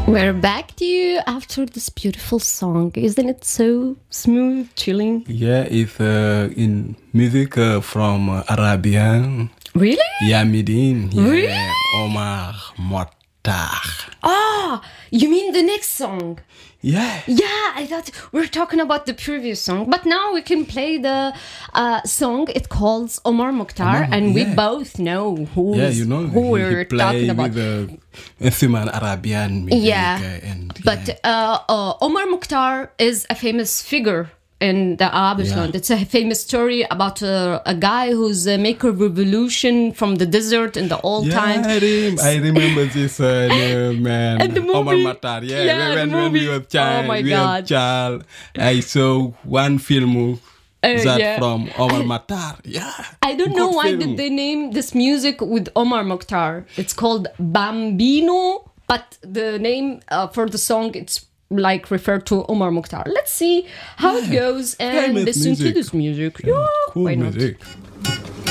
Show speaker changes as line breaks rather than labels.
We're back to you after this beautiful song. Isn't it so smooth, chilling?
Yeah, it's in music from Arabian.
Really?
Yamidin. Yeah,
Really?
Omar Mokhtar.
Ah, you mean the next song?
Yeah.
Yeah, I thought we were talking about the previous song, but now we can play the song. It calls Omar Mokhtar, and we both know who we're talking about.
With the instrument Arabian music.
Yeah, but Omar Mokhtar is a famous figure in the Arabisland. It's a famous story about a guy who's a maker of revolution from the desert in the old times.
I remember this man.
And the movie.
Omar Mokhtar. When we were child,
oh my God.
I saw one film from Omar Mokhtar. Yeah.
I don't know why did they name this music with Omar Mokhtar. It's called Bambino, but the name for the song, it's like referred to Omar Mokhtar. Let's see how it goes and listen to this music. Yeah,
cool
why not?
music.